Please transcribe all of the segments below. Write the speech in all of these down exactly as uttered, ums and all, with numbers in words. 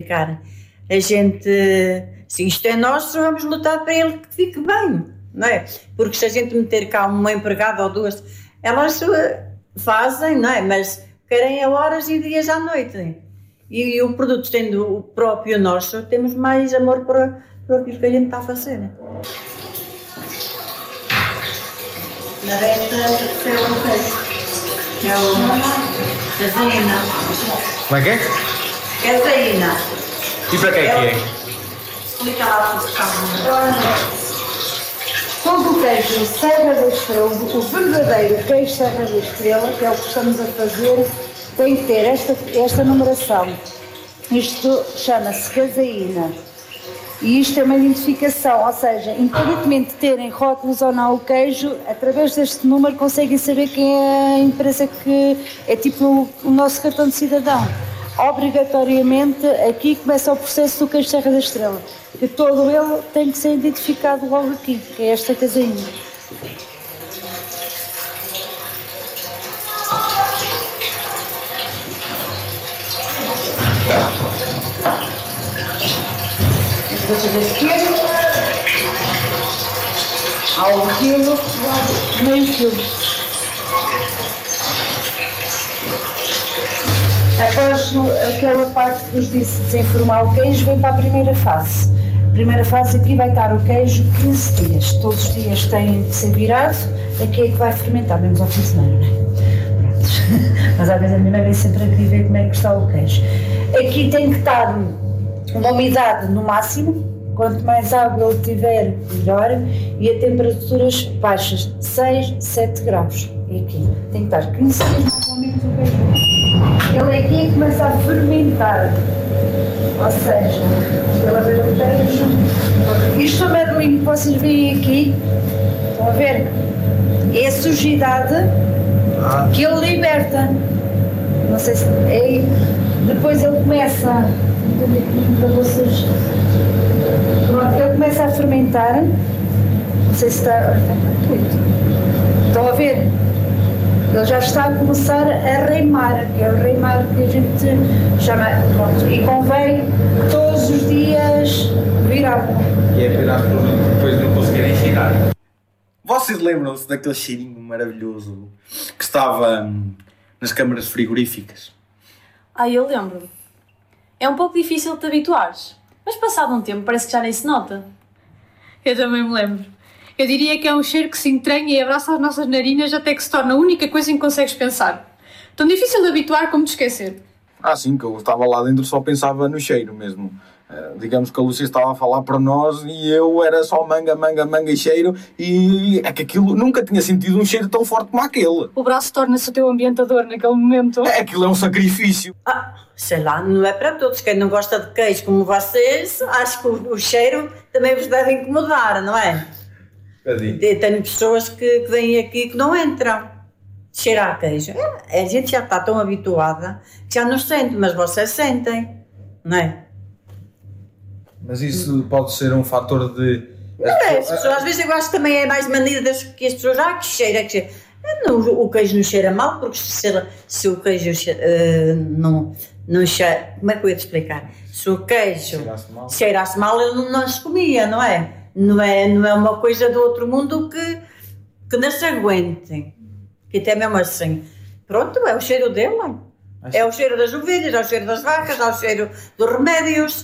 explicar? A gente, se isto é nosso, vamos lutar para ele que fique bem, não é? Porque se a gente meter cá uma empregada ou duas, elas fazem, não é? Mas querem a horas e dias à noite. E, e o produto tendo o próprio nosso, temos mais amor para, para aquilo que a gente está a fazer. Na reta é o queijo. É o caseína. Como é que é? Caseína. E para que é que é? Explica lá para os carros. Todo o queijo Serra da Estrela, o verdadeiro queijo Serra da Estrela, que é o que estamos a fazer, tem que ter esta, esta numeração. Isto chama-se caseína. E isto é uma identificação, ou seja, independentemente de terem rótulos ou não o queijo, através deste número conseguem saber quem é a empresa que é tipo o, o nosso cartão de cidadão. Obrigatoriamente, aqui começa o processo do queijo Serra da Estrela, que todo ele tem que ser identificado logo aqui, que é esta caseína. Depois da esquerda, ao quilo, meio quilo. Após aquela parte que vos disse desenformar o queijo, vem para a primeira fase. A primeira fase aqui vai estar o queijo quinze dias. Todos os dias tem de ser virado, aqui é que vai fermentar, menos ao fim de semana, não é? Pronto. Mas às vezes a minha mãe vem sempre aqui ver como é que está o queijo. Aqui tem que estar uma umidade no máximo, quanto mais água ele tiver, melhor, e a temperaturas baixas, seis, sete graus. E aqui tem que estar quinze dias mais ou menos o queijo. Ele aqui começa a fermentar, ou seja, pela ver o queijo. Isto amarelinho que vocês veem aqui, estão a ver? É a sujidade que ele liberta. Não sei se é. Depois ele começa, para vocês, pronto, ele começa a fermentar. Não sei se está. Estão a ver? Ele já está a começar a reimar, que é o reimar que a gente chama, pronto, e convém todos os dias virar. E é virar para depois não conseguirem cheirar. Vocês lembram-se daquele cheirinho maravilhoso que estava hum, nas câmaras frigoríficas? Ah, eu lembro-me. É um pouco difícil de te habituares, mas passado um tempo parece que já nem se nota. Eu também me lembro. Eu diria que é um cheiro que se entranha e abraça as nossas narinas até que se torna a única coisa em que consegues pensar. Tão difícil de habituar como de esquecer. Ah, sim, que eu estava lá dentro só pensava no cheiro mesmo. Uh, digamos que a Lúcia estava a falar para nós e eu era só manga, manga, manga e cheiro, e é que aquilo nunca tinha sentido um cheiro tão forte como aquele. O braço torna-se o teu ambientador naquele momento. É, aquilo é um sacrifício. Ah, sei lá, não é para todos. Quem não gosta de queijo como vocês, acho que o, o cheiro também vos deve incomodar, não é? Tenho pessoas que, que vêm aqui que não entram. Cheirar a queijo. É, a gente já está tão habituada que já não sente, mas vocês sentem, não é? Mas isso pode ser um fator de... É, as pessoas, às vezes eu acho que também é mais manidas que as pessoas, ah, que cheira, que cheira. Não, o queijo não cheira mal, porque se, se o queijo uh, não, não cheira... Como é que eu ia te explicar? Se o queijo cheirasse mal, cheirasse mal ele não, não se comia, não é? Não é, não é uma coisa do outro mundo que, que não se aguente. Que até mesmo assim. Pronto, é o cheiro dele. É o cheiro das ovelhas, é o cheiro das vacas, é o cheiro dos remédios.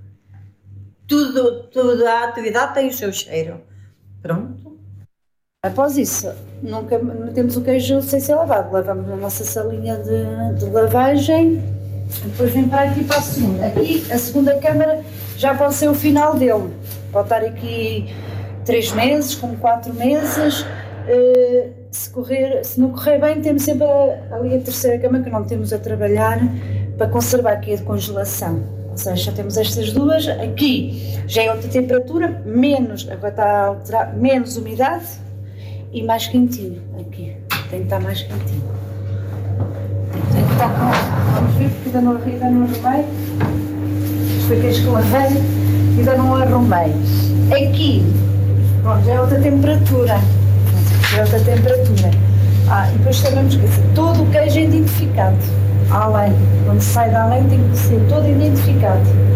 Tudo, tudo a atividade tem o seu cheiro. Pronto. Após isso, nunca metemos o queijo sem ser lavado. Lavamos a nossa salinha de, de lavagem. Depois vem para aqui para a segunda. Aqui, a segunda câmara já pode ser o final dele. Pode estar aqui três meses, como quatro meses. Uh, se, correr, se não correr bem, temos sempre a, ali a terceira câmara que não temos a trabalhar para conservar aqui a de congelação. Ou seja, já temos estas duas. Aqui já é outra temperatura, menos, agora está a alterar, menos umidade e mais quentinho. Aqui tem que estar mais quentinho. Tem que estar com. Vamos ver, porque ainda não, ainda não arrumei. Isto foi queijo que lavei, ainda não arrumei. Aqui, pronto, já é outra temperatura. Já é outra temperatura. Ah, e depois sabemos que todo o queijo é identificado. Além, quando sai da além tem que ser todo identificado.